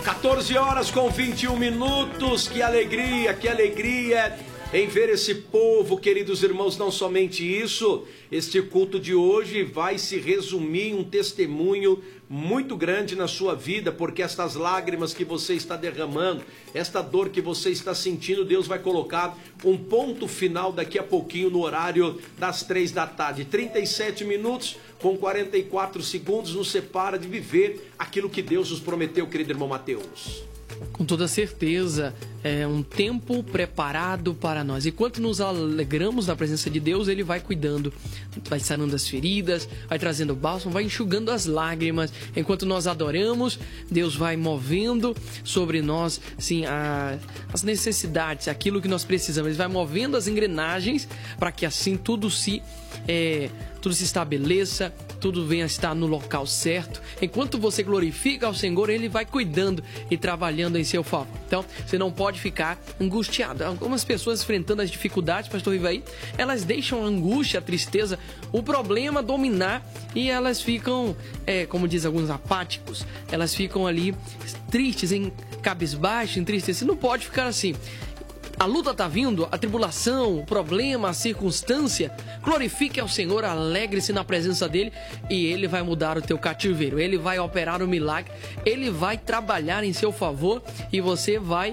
14 horas com 21 minutos, que alegria em ver esse povo, queridos irmãos. Não somente isso, este culto de hoje vai se resumir em um testemunho muito grande na sua vida, porque estas lágrimas que você está derramando, esta dor que você está sentindo, Deus vai colocar um ponto final daqui a pouquinho no horário das 3 da tarde. 37 minutos com 44 segundos nos separa de viver aquilo que Deus nos prometeu, querido irmão Mateus. Com toda certeza, é um tempo preparado para nós. Enquanto nos alegramos na presença de Deus, Ele vai cuidando, vai sarando as feridas, vai trazendo bálsamo, vai enxugando as lágrimas. Enquanto nós adoramos, Deus vai movendo sobre nós, sim, as necessidades, aquilo que nós precisamos. Ele vai movendo as engrenagens para que assim tudo se estabeleça, tudo venha a estar no local certo. Enquanto você glorifica ao Senhor, Ele vai cuidando e trabalhando em seu favor. Então, você não pode ficar angustiado. Algumas pessoas enfrentando as dificuldades, pastor Ivaí, elas deixam a angústia, a tristeza, o problema dominar e elas ficam, como diz alguns, apáticos. Elas ficam ali tristes, em cabisbaixo, entristecidas. Não pode ficar assim. A luta está vindo, a tribulação, o problema, a circunstância. Glorifique ao Senhor, alegre-se na presença dEle e Ele vai mudar o teu cativeiro. Ele vai operar o milagre, Ele vai trabalhar em seu favor e você vai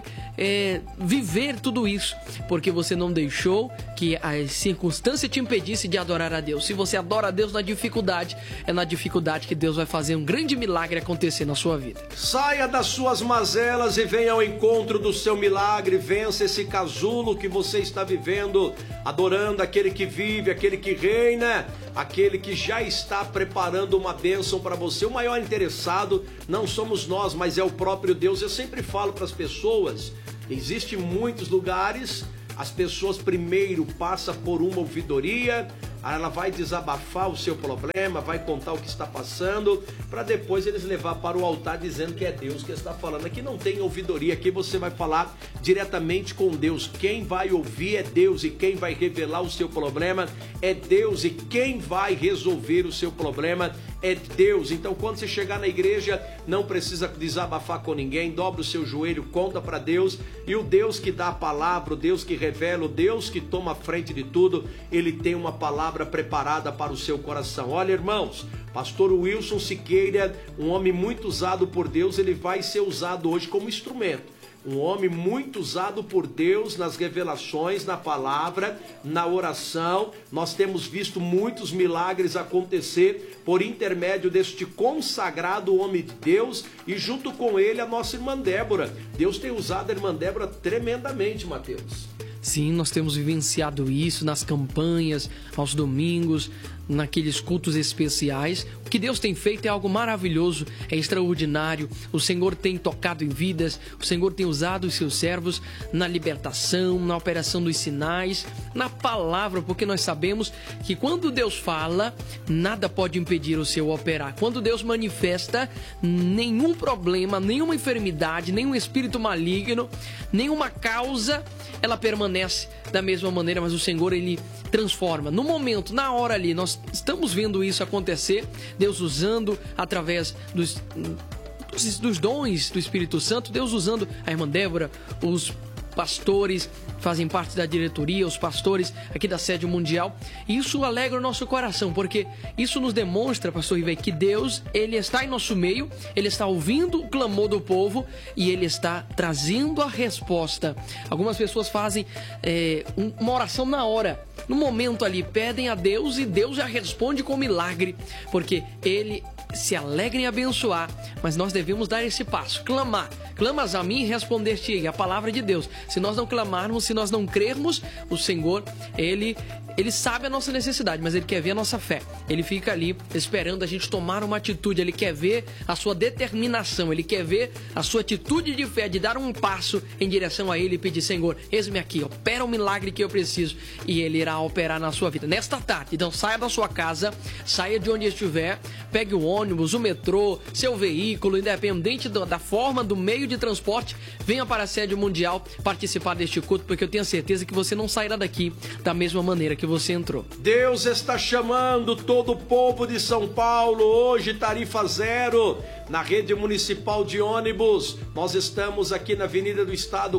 viver tudo isso, porque você não deixou que a circunstância te impedisse de adorar a Deus. Se você adora a Deus na dificuldade, é na dificuldade que Deus vai fazer um grande milagre acontecer na sua vida. Saia das suas mazelas e venha ao encontro do seu milagre. Vença esse casulo que você está vivendo, adorando aquele que vive, aquele que reina, aquele que já está preparando uma bênção para você. O maior interessado não somos nós, mas é o próprio Deus. Eu sempre falo para as pessoas, existem muitos lugares, as pessoas primeiro passam por uma ouvidoria, ela vai desabafar o seu problema, vai contar o que está passando, para depois eles levar para o altar dizendo que é Deus que está falando. Aqui não tem ouvidoria, aqui você vai falar diretamente com Deus. Quem vai ouvir é Deus e quem vai revelar o seu problema é Deus e quem vai resolver o seu problema é Deus. Então quando você chegar na igreja, não precisa desabafar com ninguém, dobra o seu joelho, conta para Deus, e o Deus que dá a palavra, o Deus que revela, o Deus que toma a frente de tudo, Ele tem uma palavra preparada para o seu coração. Olha, irmãos, pastor Wilson Siqueira, um homem muito usado por Deus, ele vai ser usado hoje como instrumento. Um homem muito usado por Deus nas revelações, na palavra, na oração. Nós temos visto muitos milagres acontecer por intermédio deste consagrado homem de Deus e junto com ele a nossa irmã Débora. Deus tem usado a irmã Débora tremendamente, Mateus. Sim, nós temos vivenciado isso nas campanhas, aos domingos, naqueles cultos especiais. O que Deus tem feito é algo maravilhoso, é extraordinário. O Senhor tem tocado em vidas, o Senhor tem usado os seus servos na libertação, na operação dos sinais, na palavra, porque nós sabemos que quando Deus fala, nada pode impedir o seu operar. Quando Deus manifesta, nenhum problema, nenhuma enfermidade, nenhum espírito maligno, nenhuma causa, ela permanece da mesma maneira, mas o Senhor, Ele transforma. No momento, na hora ali, nós estamos vendo isso acontecer, Deus usando através dos dons do Espírito Santo, Deus usando a irmã Débora, os pastores fazem parte da diretoria, os pastores aqui da sede mundial. E isso alegra o nosso coração, porque isso nos demonstra, pastor Ivaí, que Deus, Ele está em nosso meio, Ele está ouvindo o clamor do povo e Ele está trazendo a resposta. Algumas pessoas fazem uma oração na hora, no momento ali, pedem a Deus e Deus já responde com milagre, porque Ele se alegra em abençoar, mas nós devemos dar esse passo, clamar. Clamas a mim e responder-te-ei, a palavra de Deus. Se nós não clamarmos, se nós não crermos, o Senhor, Ele sabe a nossa necessidade, mas Ele quer ver a nossa fé. Ele fica ali esperando a gente tomar uma atitude, Ele quer ver a sua determinação, Ele quer ver a sua atitude de fé, de dar um passo em direção a Ele e pedir, Senhor, eis-me aqui, opera o milagre que eu preciso, e Ele irá operar na sua vida. Nesta tarde, então saia da sua casa, saia de onde estiver, pegue o ônibus, o metrô, seu veículo, independente da forma, do meio de transporte, venha para a sede mundial participar deste culto, porque eu tenho certeza que você não sairá daqui da mesma maneira que você entrou. Deus está chamando todo o povo de São Paulo hoje, tarifa zero. na rede municipal de ônibus. Nós estamos aqui na Avenida do Estado,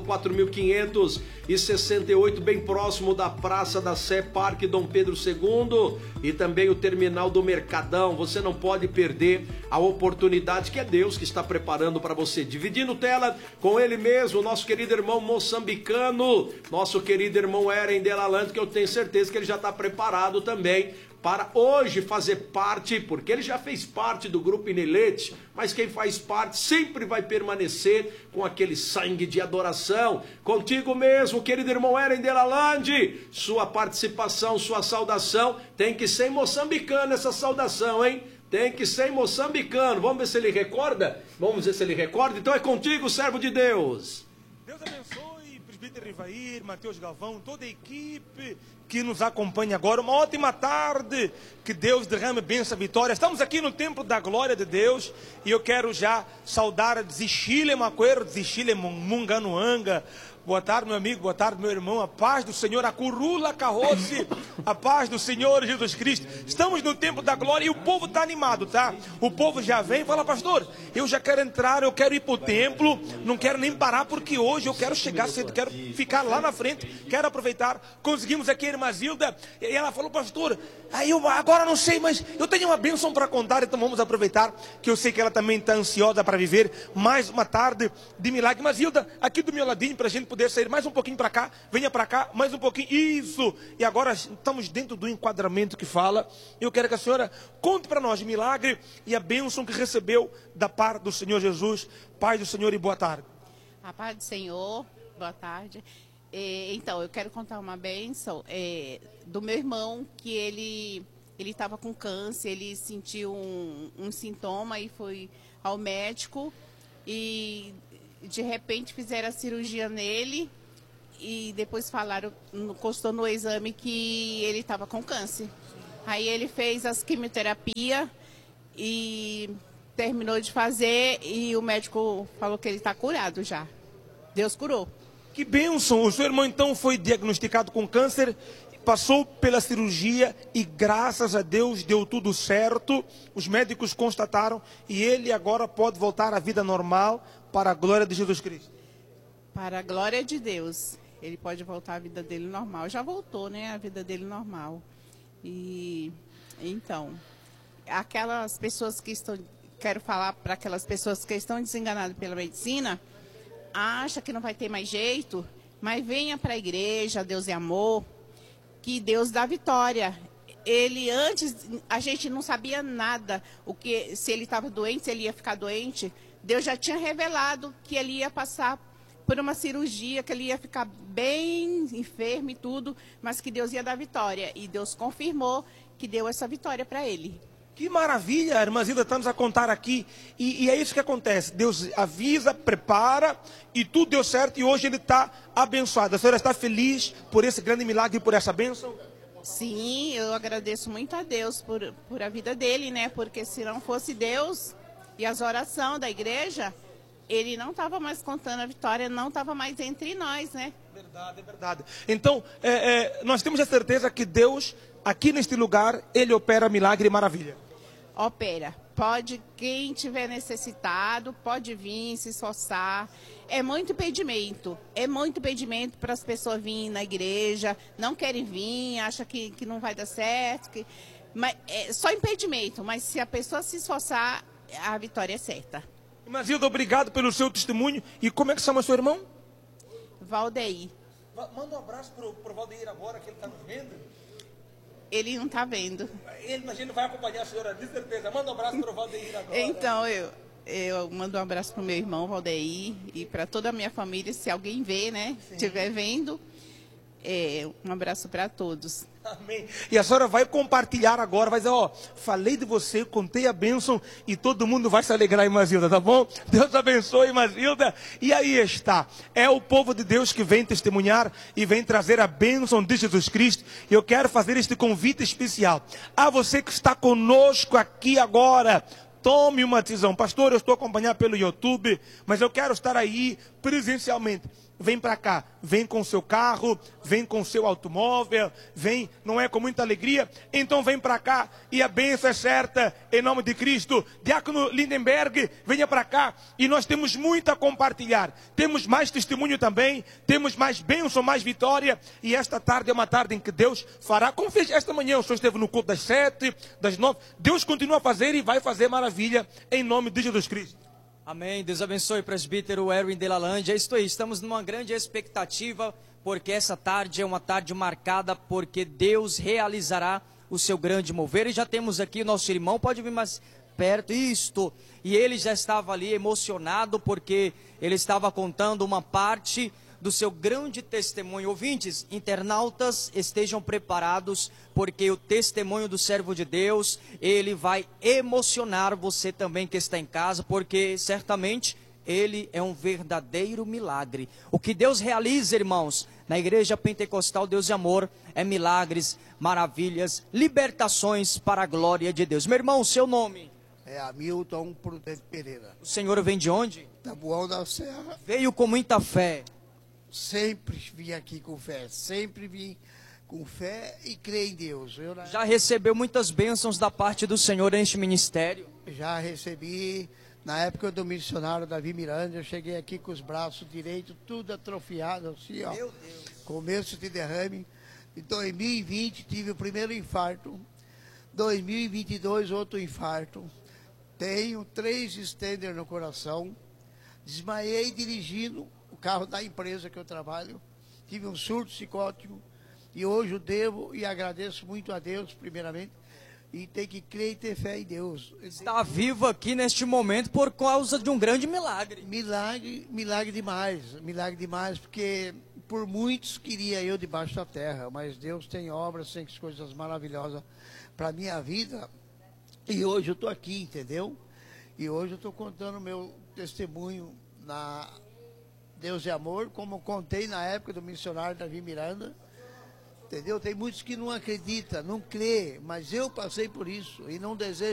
4568, bem próximo da Praça da Sé, Parque Dom Pedro II, e também o terminal do Mercadão. Você não pode perder a oportunidade que é Deus que está preparando para você. Dividindo tela com ele mesmo, nosso querido irmão moçambicano, nosso querido irmão Eren Delalande, que eu tenho certeza que ele já está preparado também para hoje fazer parte, porque ele já fez parte do Grupo Inelete, mas quem faz parte sempre vai permanecer com aquele sangue de adoração. Contigo mesmo, querido irmão Eren Delalande, sua participação, sua saudação, tem que ser em moçambicano essa saudação, hein? Tem que ser em moçambicano. Vamos ver se ele recorda? Vamos ver se ele recorda. Então é contigo, servo de Deus. Deus abençoe, presbítero Rivair, Mateus Galvão, toda a equipe que nos acompanha agora. Uma ótima tarde, que Deus derrame bênção e vitória. Estamos aqui no Templo da Glória de Deus e eu quero já saudar Zixile Maquero, Zixile Munganuanga. Boa tarde, meu amigo, boa tarde, meu irmão. A paz do Senhor, a curula carroce, a paz do Senhor Jesus Cristo. Estamos no Templo da Glória e o povo está animado, tá? O povo já vem e fala, pastor, eu já quero entrar, eu quero ir para o templo, não quero nem parar, porque hoje eu quero chegar cedo, quero ficar lá na frente, quero aproveitar. Conseguimos aqui a irmã Zilda, e ela falou, pastor, aí eu agora não sei, mas eu tenho uma bênção para contar, então vamos aproveitar, que eu sei que ela também está ansiosa para viver mais uma tarde de milagre. Mas Zilda, aqui do meu ladinho, para a gente poder sair mais um pouquinho para cá, venha para cá, mais um pouquinho, isso, e agora estamos dentro do enquadramento que fala. Eu quero que a senhora conte para nós o milagre e a bênção que recebeu da parte do Senhor Jesus. Paz do Senhor e boa tarde. A paz do Senhor, boa tarde. Então, eu quero contar uma bênção do meu irmão, que ele estava com câncer, ele sentiu um sintoma e foi ao médico e de repente fizeram a cirurgia nele e depois falaram, constou no exame que ele estava com câncer. Aí ele fez as quimioterapia e terminou de fazer e o médico falou que ele está curado já. Deus curou. Que bênção! O seu irmão então foi diagnosticado com câncer, passou pela cirurgia e graças a Deus deu tudo certo. Os médicos constataram e ele agora pode voltar à vida normal para a glória de Jesus Cristo. Para a glória de Deus, ele pode voltar à vida dele normal. Já voltou, né? A vida dele normal. E então, aquelas pessoas que estão, quero falar para aquelas pessoas que estão desenganadas pela medicina, acha que não vai ter mais jeito, mas venha para a igreja, Deus é amor, que Deus dá vitória. Ele antes, a gente não sabia nada, se ele estava doente, se ele ia ficar doente. Deus já tinha revelado que ele ia passar por uma cirurgia, que ele ia ficar bem enfermo e tudo, mas que Deus ia dar vitória. E Deus confirmou que deu essa vitória para ele. Que maravilha, a irmã Zilda está nos a contar aqui. E é isso que acontece. Deus avisa, prepara e tudo deu certo e hoje ele está abençoado. A senhora está feliz por esse grande milagre e por essa bênção? Sim, eu agradeço muito a Deus por a vida dele, né? Porque se não fosse Deus e as orações da igreja, ele não estava mais contando a vitória, não estava mais entre nós, né? Verdade, é verdade. Então, nós temos a certeza que Deus, aqui neste lugar, ele opera milagre e maravilha. Opera. Pode, quem tiver necessitado, pode vir, se esforçar. É muito impedimento para as pessoas virem na igreja, não querem vir, acham que não vai dar certo. Mas é só impedimento, mas se a pessoa se esforçar, a vitória é certa. Irmã Zilda, obrigado pelo seu testemunho. E como é que chama seu irmão? Valdeir. Manda um abraço para o Valdeir agora, que ele está nos vendo. Ele não está vendo. Ele, imagina, vai acompanhar a senhora, de certeza. Manda um abraço para o Valdeir agora. Então, eu mando um abraço para o meu irmão, Valdeir, e para toda a minha família, se alguém vê, né, estiver vendo, um abraço para todos. Amém. E a senhora vai compartilhar agora, vai dizer, ó, falei de você, contei a bênção e todo mundo vai se alegrar, irmã Zilda, tá bom? Deus abençoe, irmã Zilda. E aí está, é o povo de Deus que vem testemunhar e vem trazer a bênção de Jesus Cristo. E eu quero fazer este convite especial a você que está conosco aqui agora. Tome uma decisão. Pastor, eu estou acompanhado pelo YouTube, mas eu quero estar aí presencialmente. vem para cá, vem com seu carro, vem com seu automóvel, vem, não é, com muita alegria, então vem para cá e a bênção é certa, em nome de Cristo. Diácono Lindenberg, venha para cá e nós temos muito a compartilhar, temos mais testemunho também, temos mais bênção, mais vitória, e esta tarde é uma tarde em que Deus fará, como fez esta manhã, o senhor esteve no culto das 7, das 9, Deus continua a fazer e vai fazer maravilha, em nome de Jesus Cristo. Amém. Deus abençoe, presbítero Erwin Delalande. É isso aí, estamos numa grande expectativa, porque essa tarde é uma tarde marcada, porque Deus realizará o seu grande mover. E já temos aqui o nosso irmão, pode vir mais perto, isto. E ele já estava ali emocionado, porque ele estava contando uma parte do seu grande testemunho. Ouvintes, internautas, estejam preparados, porque o testemunho do servo de Deus, ele vai emocionar você também que está em casa, porque certamente ele é um verdadeiro milagre. O que Deus realiza, irmãos, na Igreja Pentecostal Deus e Amor, é milagres, maravilhas, libertações para a glória de Deus. Meu irmão, o seu nome? É Hamilton Prudente Pereira. O senhor vem de onde? Taboão da Serra. Veio com muita fé. Sempre vim aqui com fé, sempre vim com fé e creio em Deus. Já recebeu muitas bênçãos da parte do Senhor neste ministério? Já recebi, na época do missionário Davi Miranda, eu cheguei aqui com os braços direitos, tudo atrofiado, assim, ó. Meu Deus. Começo de derrame. Em 2020 tive o primeiro infarto, 2022 outro infarto. Tenho 3 stender no coração, desmaiei dirigindo o carro da empresa que eu trabalho, tive um surto psicótico e hoje eu devo e agradeço muito a Deus primeiramente, e tem que crer e ter fé em Deus. Está vivo aqui neste momento por causa de um grande milagre. Milagre demais, porque por muitos queria eu debaixo da terra, mas Deus tem obras, tem coisas maravilhosas para a minha vida, e hoje eu estou aqui, entendeu? E hoje eu estou contando o meu testemunho na Deus é Amor, como contei na época do missionário Davi Miranda, entendeu? Tem muitos que não acreditam, não crê, mas eu passei por isso e não desejo